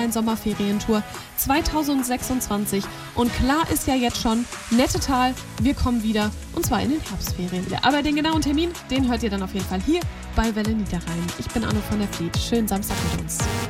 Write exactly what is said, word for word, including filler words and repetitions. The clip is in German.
Sommerferientour zwanzig sechsundzwanzig. Und klar ist ja jetzt schon, Nettetal, wir kommen wieder, und zwar in den Herbstferien wieder. Aber den genauen Termin, den hört ihr dann auf jeden Fall hier bei Welle Niederrhein. Ich bin Anno von der Fleet. Schönen Samstag mit uns.